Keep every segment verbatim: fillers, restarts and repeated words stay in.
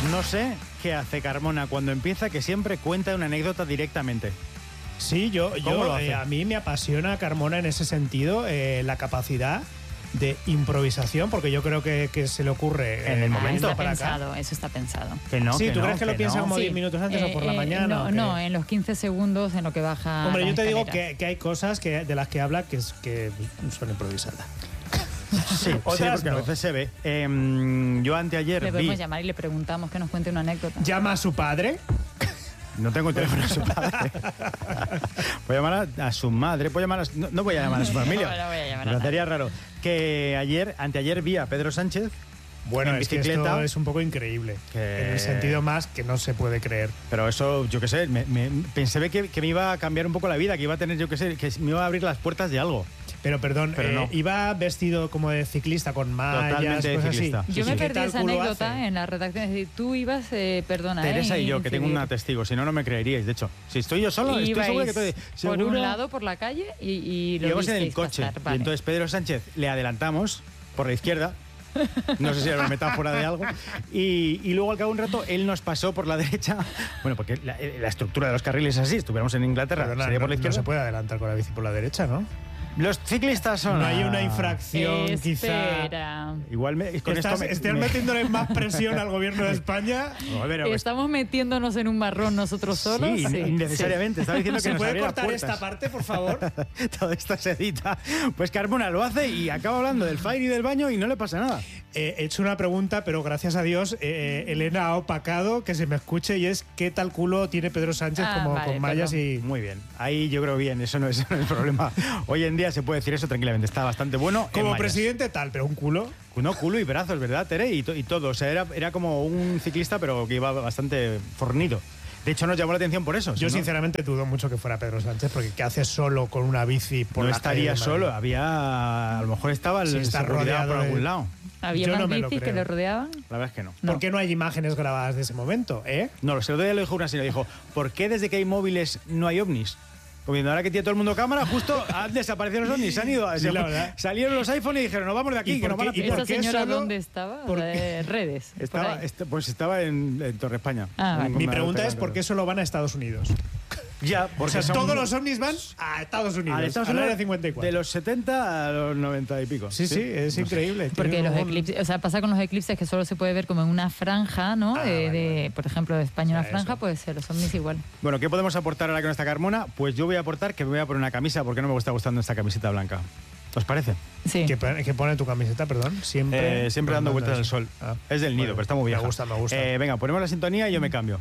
No sé qué hace Carmona cuando empieza, que siempre cuenta una anécdota directamente. Sí, yo, ¿Cómo yo lo hace? eh, a mí me apasiona Carmona en ese sentido, eh, la capacidad de improvisación, porque yo creo que, que se le ocurre En el eh, momento. Está para acá. pensado, eso está pensado. Que no, Sí, que ¿tú no, crees que, lo que piensa no. como diez Sí. minutos antes Eh, o por la eh, mañana? No, ¿o qué? no, en los quince segundos en lo que baja. Hombre, las yo te digo escaleras. que, que hay cosas que, de las que habla que, es, que son improvisadas. Sí, sí, Otras porque a no. veces se ve. Eh, yo anteayer Le vi... podemos llamar y le preguntamos que nos cuente una anécdota. Llama a su padre. No tengo el teléfono de su padre. Voy a llamar a, a su madre. Voy a llamar a, no, no voy a llamar a su familia. No, no voy a llamar a Me parecería raro. Que ayer, anteayer vi a Pedro Sánchez Bueno, en es que bicicleta. esto es un poco increíble. Que- En el sentido más que no se puede creer. Pero eso, yo qué sé, me, me- pensé que, que me iba a cambiar un poco la vida, que iba a tener, yo qué sé, que me iba a abrir las puertas de algo. Pero perdón, Pero eh, no. iba vestido como de ciclista, con mallas, Totalmente de cosas ciclista. así. Yo Sí, me sí. perdí ¿Qué esa cálculo anécdota hace? en la redacción. Es decir, tú ibas, eh, perdona, Teresa eh, y yo, que tengo incidir. una testigo, si no, no me creeríais. De hecho, si estoy yo solo, estoy Ibais seguro que todo. por Seguro, un lado, por la calle y, y lo íbamos en el visteis coche. pasar, vale. Y entonces Pedro Sánchez le adelantamos por la izquierda. No sé si era una metáfora de algo. Y, y luego al cabo de un rato él nos pasó por la derecha. Bueno, porque la, la estructura de los carriles es así. Estuviéramos en Inglaterra, Perdona, sería no, por la no izquierda. se puede adelantar con la bici por la derecha, ¿no? Los ciclistas son. No hay una ah, infracción, quizá. Espera. Igual me, con Estás, esto me, estás me- metiéndole más presión al gobierno de España. A ver, pues, ¿Estamos metiéndonos en un marrón nosotros solos? sí, innecesariamente. Estaba diciendo que ¿Se nos puede abriera cortar puertas. esta parte, por favor? Todo esto se edita. Pues Carmona lo hace y acaba hablando del fire y del baño y no le pasa nada. Eh, he hecho una pregunta, pero gracias a Dios, eh, Elena ha opacado que se me escuche, y es ¿qué tal culo tiene Pedro Sánchez Ah, como vale, con mallas perdón. y... Muy bien. Ahí yo creo bien, eso no es, eso no es el problema. Hoy en día se puede decir eso tranquilamente. Está bastante bueno. en Como mallas. presidente tal, pero un culo... No, culo y brazos, ¿verdad, Tere? Y, to- y todo. O sea, era, era como un ciclista, pero que iba bastante fornido. De hecho, nos llamó la atención por eso. Yo si no, sinceramente dudo mucho que fuera Pedro Sánchez, porque ¿qué hace solo con una bici por no la calle estaría de Madrid? solo. Había. A lo mejor estaba el Sí, está seguridad rodeado por de- algún lado. ¿Había Yo más no me lo bicis que creo. lo rodeaban? La verdad es que no. No. ¿Por qué no hay imágenes grabadas de ese momento, eh? No, lo sé, el otro día lo dijo una señora. Dijo, ¿por qué desde que hay móviles no hay ovnis? Como diciendo, ahora que tiene todo el mundo cámara, justo han desaparecido los ovnis. Se han ido. Sí, se- la verdad. Salieron los iPhone y dijeron, nos vamos de aquí, ¿Y que por nos van a qué- y pillar. por ¿Esa qué señora solo- dónde estaba? por O sea, de redes. por Estaba, ahí. est- pues estaba en, en Torre España. Ah, vale. En- Mi en- pregunta en- es ¿por qué solo van a Estados Unidos? Ya, O porque sea, son- todos los ovnis van a Estados Unidos, a Estados al Unidos área cincuenta y cuatro. de los setenta a los noventa y pico. Sí, sí, es increíble. Porque Tiene los un- eclipses, o sea, pasa con los eclipses que solo se puede ver como en una franja, ¿no? Ah, de, vale, de, vale. por ejemplo, de España O sea, una franja, eso. pues se los ovnis igual. Bueno, ¿qué podemos aportar ahora con esta Carmona? Pues yo voy a aportar que me voy a poner una camisa porque no me está gustando esta camiseta blanca. ¿Os parece? Sí. ¿Qué, pone- qué pone tu camiseta, perdón? Siempre, Eh, siempre dando vueltas al sol. Ah, Es del nido, bueno, pero está muy bien. Me gusta, me gusta. venga, ponemos la sintonía y yo me cambio.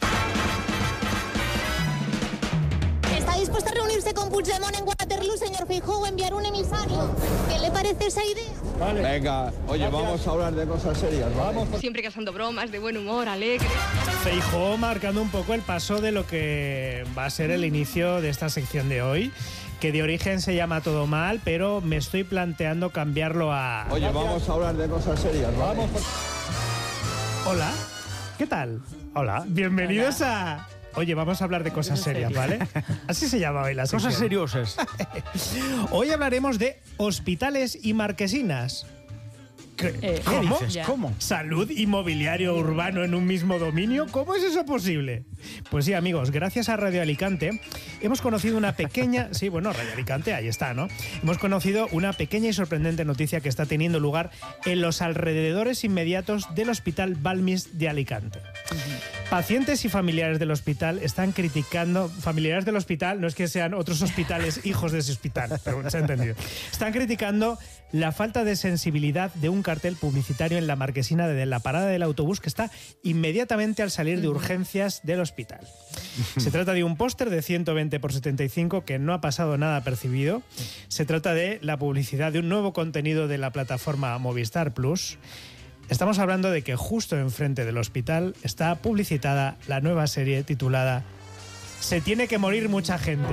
¿Está dispuesto a reunirse con Puigdemont en Waterloo, señor Feijóo, o enviar un emisario? ¿Qué le parece esa idea? Venga, oye, vamos a hablar de cosas serias, ¿vale? Siempre cazando bromas, de buen humor, alegre. Feijóo marcando un poco el paso de lo que va a ser el inicio de esta sección de hoy, que de origen se llama Todo Mal, pero me estoy planteando cambiarlo a... Oye, vamos a hablar de cosas serias, ¿vale? Hola, ¿qué tal? Hola. Bienvenidos a... Oye, vamos a hablar de cosas serias, ¿vale? Así se llama hoy la sección. Cosas seriosas. Hoy hablaremos de hospitales y marquesinas. ¿Qué, Eh, ¿Qué ¿Cómo? dices? Ya. ¿Cómo? ¿Salud y mobiliario urbano en un mismo dominio? ¿Cómo es eso posible? Pues sí, amigos, gracias a Radio Alicante hemos conocido una pequeña... Sí, bueno, Radio Alicante, ahí está, ¿no? Hemos conocido una pequeña y sorprendente noticia que está teniendo lugar en los alrededores inmediatos del Hospital Balmis de Alicante. Pacientes y familiares del hospital están criticando... Familiares del hospital, no es que sean otros hospitales hijos de ese hospital, pero se ha entendido. Están criticando la falta de sensibilidad de un cartel publicitario en la marquesina de la parada del autobús que está inmediatamente al salir de urgencias del hospital. Se trata de un póster de ciento veinte por setenta y cinco que no ha pasado nada percibido. Se trata de la publicidad de un nuevo contenido de la plataforma Movistar Plus. Estamos hablando de que justo enfrente del hospital está publicitada la nueva serie titulada Se tiene que morir mucha gente.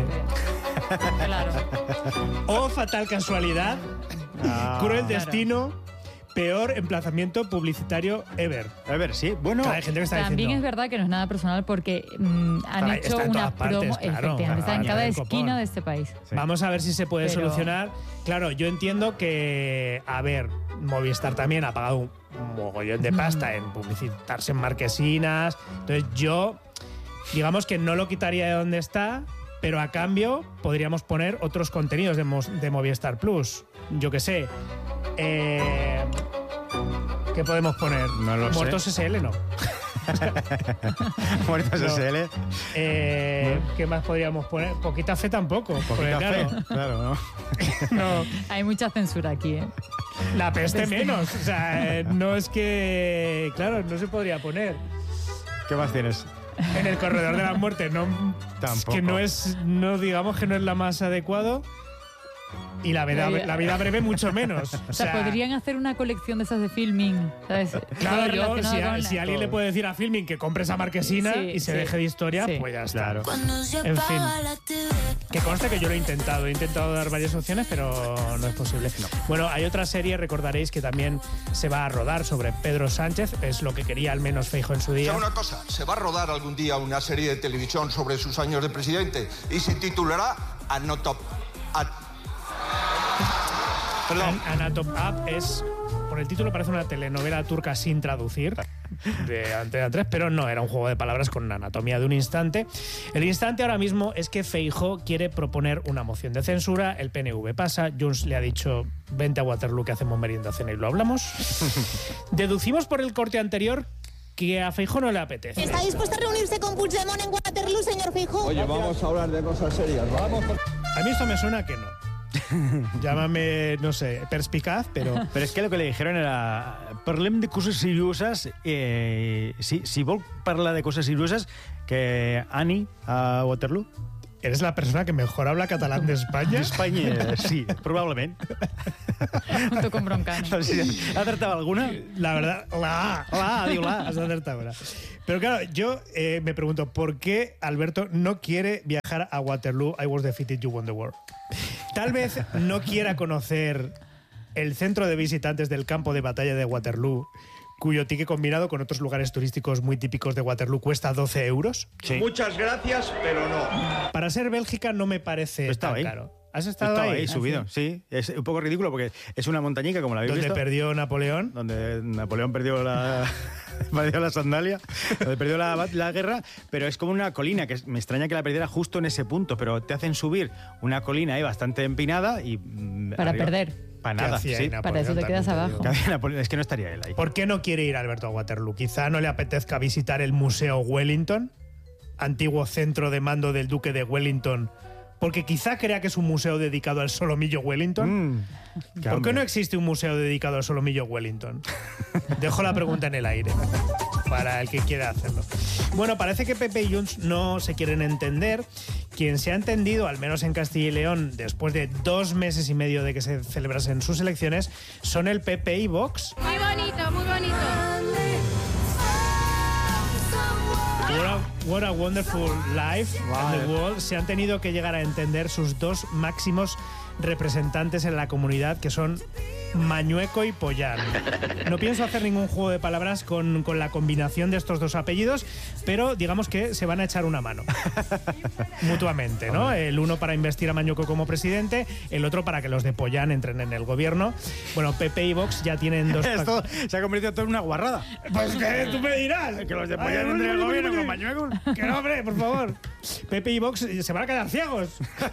Claro. Oh, fatal casualidad, Ah. cruel Claro. destino, peor emplazamiento publicitario ever. A ver, sí. Bueno, Claro, hay gente que está También diciendo... es verdad que no es nada personal porque mm, han Está- hecho está en una todas partes, promo, claro, efectivamente, está en claro, cada el esquina copón. de este país. Sí. Vamos a ver si se puede Pero- solucionar. Claro, yo entiendo que, a ver, Movistar también ha pagado un mogollón de pasta en publicitarse en marquesinas. Entonces yo, digamos que no lo quitaría de donde está, pero a cambio podríamos poner otros contenidos de, Mos- de Movistar Plus. Yo qué sé. Eh, ¿Qué podemos poner? No lo sé. Muertos S L, no. Muertos No. S L. Eh, ¿Qué más podríamos poner? Poquita fe tampoco. porque, Poquita claro, fe. Claro, ¿no? no. Hay mucha censura aquí, ¿eh? La peste menos. O sea, eh, no es que. Claro, no se podría poner. ¿Qué más tienes? En el corredor de la muerte, no. Tampoco. Que no es. No digamos que no es la más adecuado. Y la vida, La vida- la vida breve, mucho menos. O O sea, podrían hacer una colección de esas de filming, ¿sabes? Claro, Todo yo, relacionado si, a- con- si alguien le puede decir a Filming que compre esa marquesina Sí, y se sí, deje de historia, sí. pues ya está. Claro. En fin. Que conste que yo lo he intentado. He intentado dar varias opciones, pero no es posible. Bueno, hay otra serie, recordaréis, que también se va a rodar sobre Pedro Sánchez. Es lo que quería al menos Feijóo en su día. Ya una cosa, se va a rodar algún día una serie de televisión sobre sus años de presidente y se titulará Anotop... At- Perdón. An- Anatop Up es, por el título parece una telenovela turca sin traducir de Antena tres, pero no, era un juego de palabras con una anatomía de un instante. El instante ahora mismo es que Feijóo quiere proponer una moción de censura, el P N V pasa, Junts le ha dicho vente a Waterloo que hacemos merienda, cena y lo hablamos. Deducimos por el corte anterior que a Feijóo no le apetece. ¿Está dispuesto a reunirse con Puigdemont en Waterloo, señor Feijóo? Oye, vamos a hablar de cosas serias, vamos. A mí esto me suena que no. Llámame, no sé, perspicaz, pero... Pero es que lo que le dijeron era parlem de coses serioses, eh, si, si vol parlar de coses serioses, que Ani a Waterloo. ¿Eres la persona que mejor habla catalán de España? España, sí, probablement. Junto con Broncano. No sé si ¿ha acertado alguna? La verdad, la A. La A, digo la A. Has acertado ahora. Pero claro, yo eh, me pregunto, ¿por qué Alberto no quiere viajar a Waterloo? I was defeated, you won the war. Tal vez no quiera conocer el centro de visitantes del campo de batalla de Waterloo, cuyo ticket combinado con otros lugares turísticos muy típicos de Waterloo cuesta doce euros. Sí. Muchas gracias, pero no. Para ser Bélgica no me parece Yo estaba tan ahí. caro. ¿Has estado Estaba ahí? ahí, subido, sí. Es un poco ridículo porque es una montañica, como la habéis Donde visto. perdió Napoleón. Donde Napoleón perdió la, perdió la sandalia, donde perdió la, la guerra, pero es como una colina, que es- me extraña que la perdiera justo en ese punto, pero te hacen subir una colina ahí bastante empinada y... mm, Para arriba- perder. Para ¿Qué nada, hacía sí. ahí Para eso te Napoleón, quedas también abajo. digo? Que había Napoleón- Es que no estaría él ahí. ¿Por qué no quiere ir Alberto a Waterloo? Quizá no le apetezca visitar el Museo Wellington, antiguo centro de mando del Duque de Wellington, porque quizá crea que es un museo dedicado al solomillo Wellington. Mm, qué ¿Por hambre. qué no existe un museo dedicado al solomillo Wellington? Dejo la pregunta en el aire para el que quiera hacerlo. Bueno, parece que Pepe y Junts no se quieren entender. Quien se ha entendido, al menos en Castilla y León, después de dos meses y medio de que se celebrasen sus elecciones, son el P P y Vox. Muy bonito, muy bonito. What a, what a wonderful life and the world. Se han tenido que llegar a entender sus dos máximos representantes en la comunidad, que son Mañueco y Pollán. No pienso hacer ningún juego de palabras con, con la combinación de estos dos apellidos, pero digamos que se van a echar una mano mutuamente, ¿no? El uno para investir a Mañueco como presidente, el otro para que los de Pollán entren en el gobierno. Bueno, Pepe y Vox ya tienen dos... Esto se ha convertido todo en una guarrada. Pues que tú me dirás. Que los de Ay, Pollán entren en el gobierno con Mañueco. Que no, hombre, por favor. Pepe y Vox se van a quedar ciegos.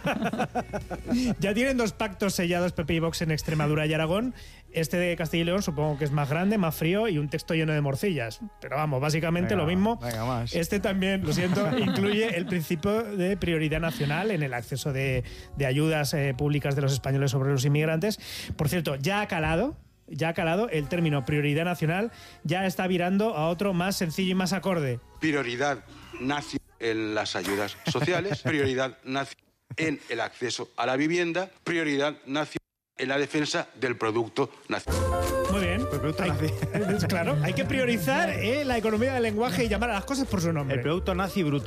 Ya tienen dos pactos sellados Pepe y Vox en Extremadura y Aragón. Este de Castilla y León supongo que es más grande, más frío y un texto lleno de morcillas. Pero vamos, básicamente Venga, lo mismo. venga, más. Este también, lo siento, incluye el principio de prioridad nacional en el acceso de, de ayudas eh, públicas de los españoles sobre los inmigrantes. Por cierto, ya ha calado. Ya ha calado el término prioridad nacional, ya está virando a otro más sencillo y más acorde. Prioridad nacional en las ayudas sociales, prioridad nacional en el acceso a la vivienda, prioridad nacional en la defensa del producto nacional. Muy bien. El producto Hay- nazi. Claro, hay que priorizar eh, la economía del lenguaje y llamar a las cosas por su nombre. El producto nazi bruto.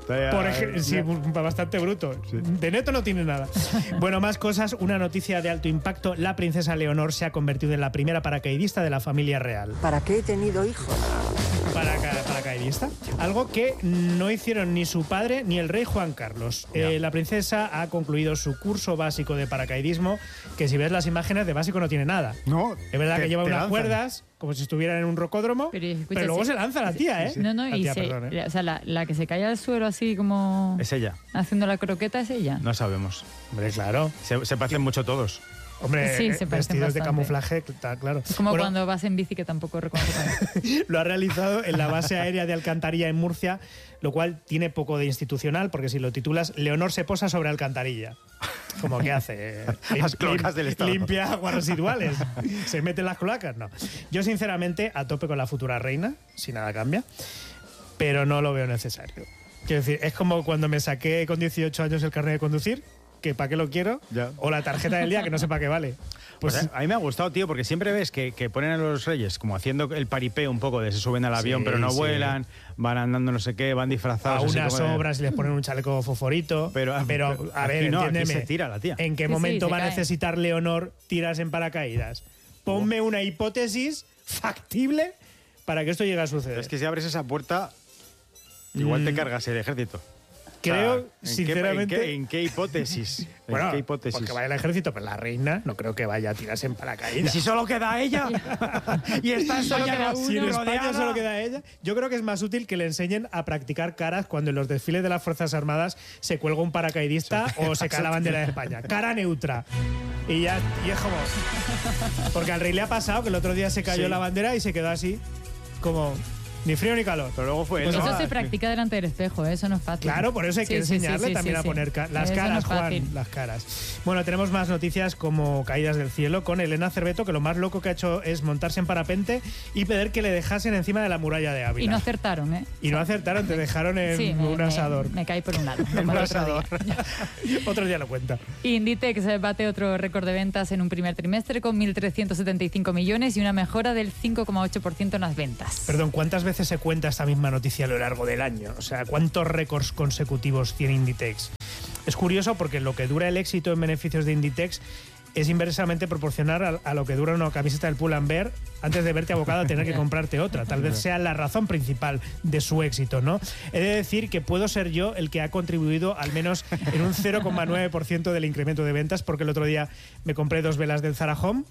Por ejemplo, sí, bastante bruto. Sí. De neto no tiene nada. Bueno, más cosas. Una noticia de alto impacto. La princesa Leonor se ha convertido en la primera paracaidista de la familia real. ¿Para qué he tenido hijos? Para, paracaidista. Algo que no hicieron ni su padre ni el rey Juan Carlos. Eh, la princesa ha concluido su curso básico de paracaidismo, que si ves las imágenes de básico no tiene nada. No. Es verdad te, que lleva unas lanzan. cuerdas, como si estuviera en un rocódromo, pero, escucha, pero luego sí, se lanza la tía, sí, ¿eh? No, no, la y tía, se, perdón, ¿eh? O sea, la, la que se cae al suelo así como... Es ella. Haciendo la croqueta es ella. No sabemos. Hombre, claro. Se, se parecen mucho todos. Hombre, sí, se vestidos bastante. de camuflaje, está claro. Es como bueno, cuando vas en bici, que tampoco reconoces. Lo ha realizado en la base aérea de Alcantarilla en Murcia, lo cual tiene poco de institucional, porque si lo titulas Leonor se posa sobre Alcantarilla. Como que hace las cloacas del Estado. Limpia aguas residuales. Se mete en las cloacas, no. Yo sinceramente a tope con la futura reina, si nada cambia, pero no lo veo necesario. Quiero decir, es como cuando me saqué con dieciocho años el carnet de conducir, que para qué lo quiero, ya. O la tarjeta del día, que no sé para qué vale. Pues, pues a mí me ha gustado, tío, porque siempre ves que, que ponen a los reyes como haciendo el paripé un poco de se suben al avión, sí, pero no sí. vuelan, van andando no sé qué, van disfrazados. A unas así como obras de... y les ponen un chaleco fosforito. Pero, pero a ver, no, entiéndeme. Aquí se tira la tía. ¿En qué sí, momento sí, va cae. a necesitar Leonor tirarse en paracaídas? Ponme oh. una hipótesis factible para que esto llegue a suceder. Es que si abres esa puerta, igual mm. te cargas el ejército. Creo, o sea, ¿en sinceramente... Qué, en, qué, ¿En qué hipótesis? Bueno, ¿En qué hipótesis? porque vaya el ejército, pero la reina no creo que vaya a tirarse en paracaídas. ¿Y si solo queda ella? y está en solo queda Si en España rodeada. solo queda ella. Yo creo que es más útil que le enseñen a practicar caras cuando en los desfiles de las Fuerzas Armadas se cuelga un paracaidista o se cae la bandera de España. Cara neutra. Y ya y es como... Porque al rey le ha pasado que el otro día se cayó sí. la bandera y se quedó así, como... Ni frío ni calor. Pero luego fue pues eso. Eso se practica delante del espejo, ¿eh? Eso no es fácil. Claro, por eso hay que sí, enseñarle sí, sí, también sí, a poner ca las eso caras, no es Juan, las caras. Bueno, tenemos más noticias como caídas del cielo con Elena Cerveto, que lo más loco que ha hecho es montarse en parapente y pedir que le dejasen encima de la muralla de Ávila. Y no acertaron, ¿eh? Y no acertaron, te dejaron en sí, me, un asador. Me, me caí por un lado. En un asador. Otro día lo cuenta. Inditex bate otro récord de ventas en un primer trimestre con mil trescientos setenta y cinco millones y una mejora del cinco coma ocho por ciento en las ventas. Perdón, ¿cuántas veces se cuenta esta misma noticia a lo largo del año? O sea, ¿cuántos récords consecutivos tiene Inditex? Es curioso porque lo que dura el éxito en beneficios de Inditex es inversamente proporcional a, a lo que dura una camiseta del Pull&Bear antes de verte abocado a tener que comprarte otra. Tal vez sea la razón principal de su éxito, ¿no? He de decir que puedo ser yo el que ha contribuido al menos en un cero coma nueve por ciento del incremento de ventas, porque el otro día me compré dos velas del Zara Home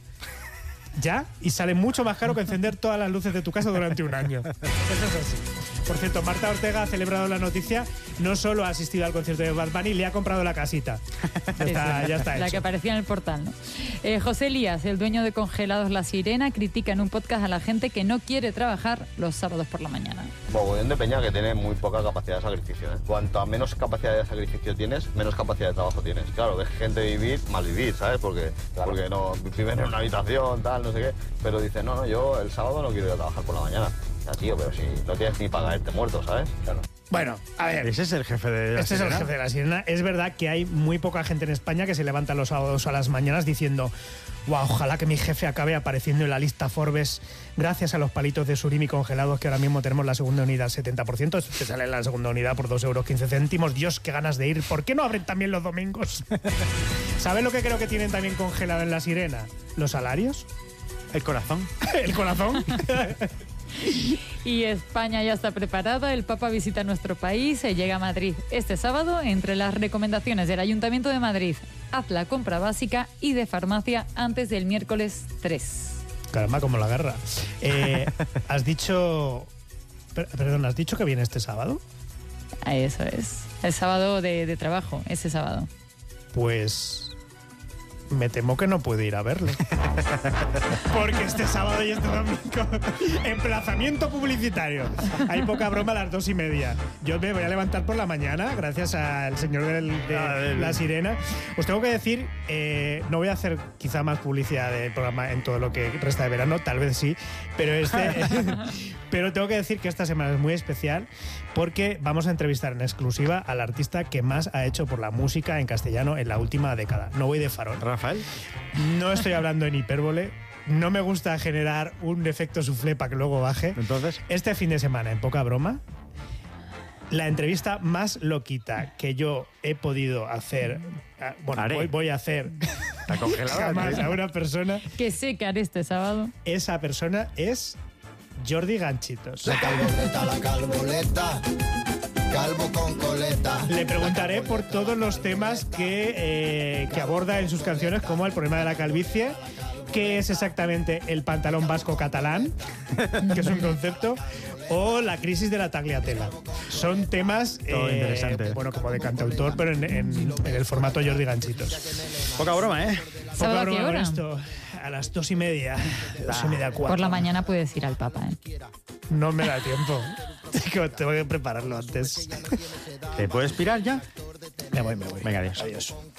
ya, y sale mucho más caro que encender todas las luces de tu casa durante un año. Eso es así. Por cierto, Marta Ortega ha celebrado la noticia, no solo ha asistido al concierto de Bad Bunny, le ha comprado la casita. Ya está, ya está La hecho. que aparecía en el portal, ¿no? Eh, José Elías, el dueño de Congelados La Sirena, critica en un podcast a la gente que no quiere trabajar los sábados por la mañana. Mogollón de peña que tiene muy poca capacidad de sacrificio, ¿eh? Cuanto menos capacidad de sacrificio tienes, menos capacidad de trabajo tienes. Claro, ves gente vivir, mal vivir, ¿sabes? Porque, claro. porque no viven en una habitación, tal, no sé qué. Pero dicen, no, no, yo el sábado no quiero ir a trabajar por la mañana. Ya, tío, pero si no tienes ni para caerte muerto, ¿sabes? Claro. Bueno, a ver. Ese es el jefe de la Este Sirena. es el jefe de la Sirena. Es verdad que hay muy poca gente en España que se levanta los sábados a las mañanas diciendo, wow, ojalá que mi jefe acabe apareciendo en la lista Forbes gracias a los palitos de surimi congelados, que ahora mismo tenemos la segunda unidad al setenta por ciento. Te sale la segunda unidad por dos euros quince céntimos. Dios, qué ganas de ir. ¿Por qué no abren también los domingos? ¿Sabes lo que creo que tienen también congelado en la Sirena? ¿Los salarios? El corazón. ¿El corazón? Y España ya está preparada. El Papa visita nuestro país. Se llega a Madrid este sábado. Entre las recomendaciones del Ayuntamiento de Madrid, haz la compra básica y de farmacia antes del miércoles tres. Caramba, como la guerra. Eh, has dicho... per- Perdón, ¿has dicho que viene este sábado? Eso es. El sábado de, de trabajo, ese sábado. Pues... me temo que no puedo ir a verle. Porque este sábado y este domingo, emplazamiento publicitario. Hay poca broma a las dos y media. Yo me voy a levantar por la mañana, gracias al señor del, de Ah, del- La Sirena. Os tengo que decir, eh, no voy a hacer quizá más publicidad del programa en todo lo que resta de verano, tal vez sí, pero este... Pero tengo que decir que esta semana es muy especial porque vamos a entrevistar en exclusiva al artista que más ha hecho por la música en castellano en la última década. No voy de farol. ¿Rafael? No estoy hablando en hipérbole. No me gusta generar un efecto soufflé para que luego baje. Entonces, Este fin de semana, en poca broma, La entrevista más loquita que yo he podido hacer, bueno, voy, voy a hacer Está congelada, jamás ¿eh? a una persona, Que sé que haré este sábado. esa persona es Jordi Ganchitos. La calboleta, la calboleta, calvo con coleta. Le preguntaré por todos los temas que, eh, que aborda en sus canciones, como el problema de la calvicie, qué es exactamente el pantalón vasco catalán, que es un concepto, o la crisis de la tagliatela. Son temas, Todo eh, interesante. bueno, como de cantautor, pero en, en- en el formato Jordi Ganchitos. Poca broma, ¿eh? Poca ¿Sábado a qué broma con hora? esto. A las dos y media, dos y media, cuatro. Por la mañana puedes ir al Papa, ¿eh? No me da tiempo. Tengo que prepararlo antes. ¿Te puedes pirar ya? Me voy, me voy. Venga, adiós. Adiós.